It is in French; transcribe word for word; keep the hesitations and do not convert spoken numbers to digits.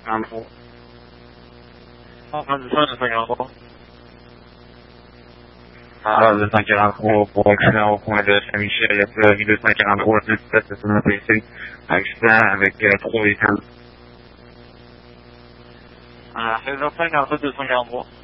quarante-trois. Ah, deux cent quarante-trois. Ah, deux cent quarante-trois pour accident au coin de Saint-Michel, il y a deux cent quarante-trois, dix-sept, c'est un A P C. Accident avec euh, trois véhicules. Ah, c'est deux cent quarante-trois, deux cent quarante-trois.